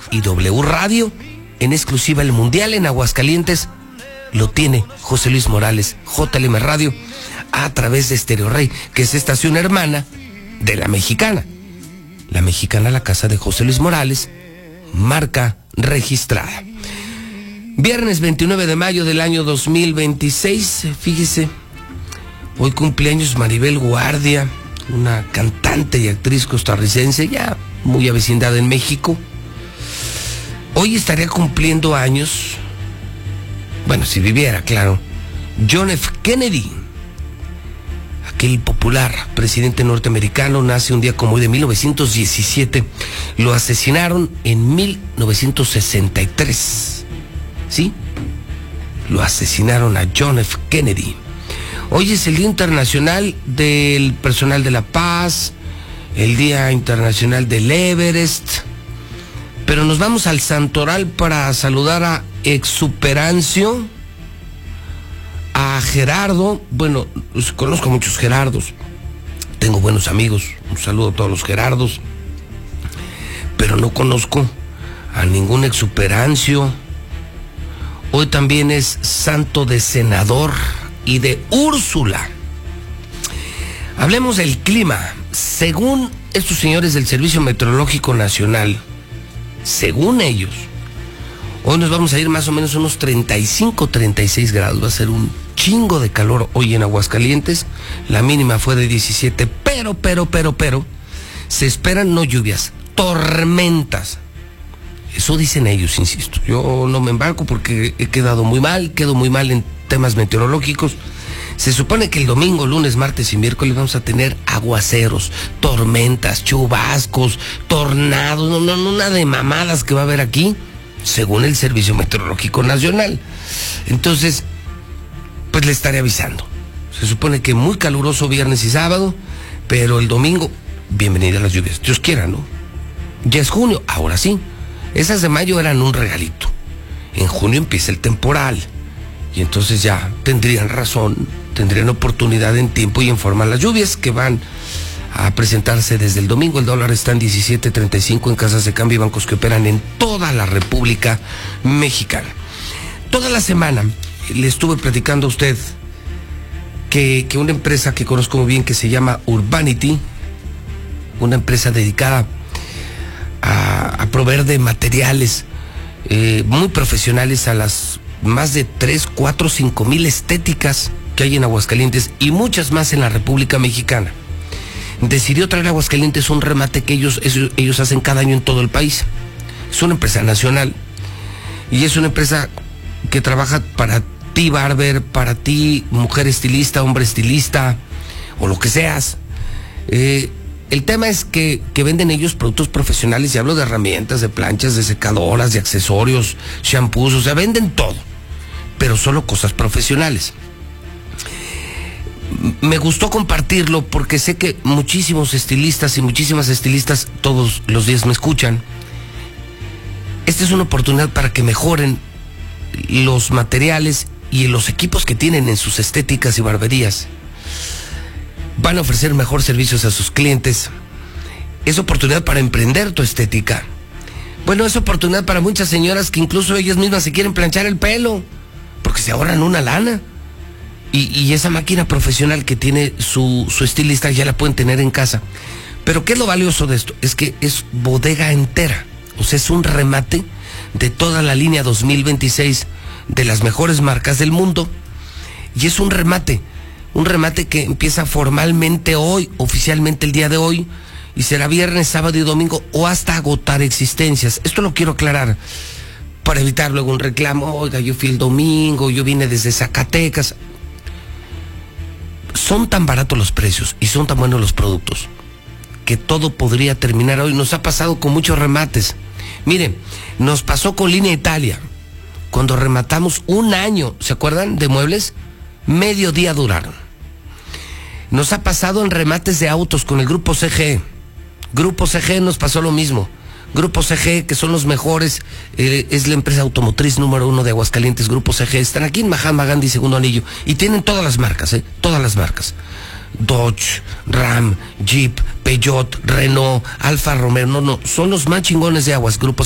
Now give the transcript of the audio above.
y W Radio. En exclusiva el Mundial en Aguascalientes lo tiene José Luis Morales, JLM Radio, a través de Estéreo Rey, que es estación hermana de La Mexicana. La Mexicana, la casa de José Luis Morales, marca registrada. Viernes 29 de mayo del año 2026, fíjese, hoy cumpleaños Maribel Guardia, una cantante y actriz costarricense ya muy avecindada en México. Hoy estaría cumpliendo años, bueno, si viviera, claro, John F. Kennedy, aquel popular presidente norteamericano. Nace un día como hoy de 1917. Lo asesinaron en 1963. ¿Sí? Lo asesinaron a John F. Kennedy. Hoy es el Día Internacional del Personal de la Paz, el Día Internacional del Everest. Pero nos vamos al Santoral para saludar a Exuperancio, a Gerardo. Bueno, conozco muchos Gerardos, tengo buenos amigos, un saludo a todos los Gerardos, pero no conozco a ningún Exuperancio. Hoy también es santo de Senador y de Úrsula. Hablemos del clima. Según estos señores del Servicio Meteorológico Nacional, según ellos, hoy nos vamos a ir más o menos a unos 35, 36 grados. Va a ser un chingo de calor hoy en Aguascalientes. La mínima fue de 17, pero, se esperan no lluvias, tormentas. Eso dicen ellos, insisto. Yo no me embarco porque quedo muy mal en temas meteorológicos. Se supone que el domingo, lunes, martes y miércoles vamos a tener aguaceros, tormentas, chubascos, tornados, no, nada de mamadas que va a haber aquí, según el Servicio Meteorológico Nacional. Entonces, pues le estaré avisando. Se supone que muy caluroso viernes y sábado, pero el domingo, bienvenida a las lluvias. Dios quiera, ¿no? Ya es junio, ahora sí. Esas de mayo eran un regalito. En junio empieza el temporal. Y entonces ya tendrían razón, tendrían oportunidad en tiempo y en forma las lluvias que van a presentarse desde el domingo. El dólar está en 17.35 en casas de cambio y bancos que operan en toda la República Mexicana. Toda la semana le estuve platicando a usted que una empresa que conozco muy bien, que se llama Urbanity, una empresa dedicada a proveer de materiales muy profesionales a las más de 3, 4, 5 mil estéticas que hay en Aguascalientes y muchas más en la República Mexicana, decidió traer a Aguascalientes un remate que ellos hacen cada año en todo el país. Es una empresa nacional y es una empresa que trabaja para ti, barber, para ti, mujer estilista, hombre estilista o lo que seas. El tema es que venden ellos productos profesionales, y hablo de herramientas, de planchas, de secadoras, de accesorios, shampoos, o sea, venden todo, pero solo cosas profesionales. Me gustó compartirlo porque sé que muchísimos estilistas y muchísimas estilistas todos los días me escuchan. Esta es una oportunidad para que mejoren los materiales y los equipos que tienen en sus estéticas y barberías. Van a ofrecer mejor servicios a sus clientes. Es oportunidad para emprender tu estética. Bueno, es oportunidad para muchas señoras que incluso ellas mismas se quieren planchar el pelo, porque se ahorran una lana. Y esa máquina profesional que tiene su estilista ya la pueden tener en casa. Pero ¿qué es lo valioso de esto? Es que es bodega entera. O sea, es un remate de toda la línea 2026 de las mejores marcas del mundo. Y es un remate que empieza formalmente hoy, oficialmente el día de hoy, y será viernes, sábado y domingo, o hasta agotar existencias. Esto lo quiero aclarar para evitar luego un reclamo. Oiga, yo fui el domingo, yo vine desde Zacatecas. Son tan baratos los precios y son tan buenos los productos que todo podría terminar hoy. Nos ha pasado con muchos remates. Miren, nos pasó con Línea Italia, cuando rematamos un año, ¿se acuerdan? De muebles, medio día duraron. Nos ha pasado en remates de autos con el Grupo CG. Grupo CG nos pasó lo mismo. Grupo CG, que son los mejores, es la empresa automotriz número 1 de Aguascalientes. Grupo CG, están aquí en Mahatma Gandhi, segundo anillo, y tienen todas las marcas, todas las marcas. Dodge, Ram, Jeep, Peugeot, Renault, Alfa Romeo, son los más chingones de Aguas, Grupo